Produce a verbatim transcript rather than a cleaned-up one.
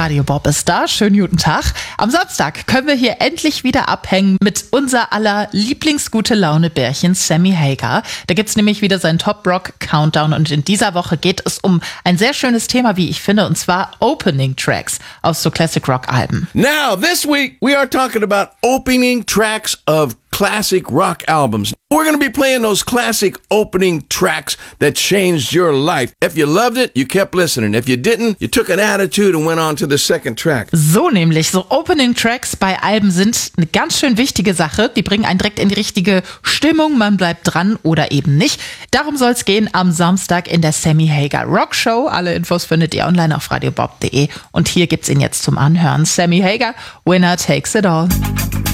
Radio Bob ist da. Schönen guten Tag. Am Samstag können wir hier endlich wieder abhängen mit unser aller Lieblingsgute-Laune-Bärchen Sammy Hagar. Da gibt's nämlich wieder seinen Top-Rock-Countdown und in dieser Woche geht es um ein sehr schönes Thema, wie ich finde, und zwar Opening Tracks aus so Classic-Rock-Alben. Now, this week we are talking about opening tracks of classic rock albums. We're going to be playing those classic opening tracks that changed your life. If you loved it, you kept listening. If you didn't, you took an attitude and went on to the second track. So nämlich, so Opening Tracks bei Alben sind eine ganz schön wichtige Sache. Die bringen einen direkt in die richtige Stimmung. Man bleibt dran oder eben nicht. Darum soll es gehen am Samstag in der Sammy Hagar Rock Show. Alle Infos findet ihr online auf radiobob punkt de. Und hier gibt's ihn jetzt zum Anhören. Sammy Hagar, Winner Takes It All.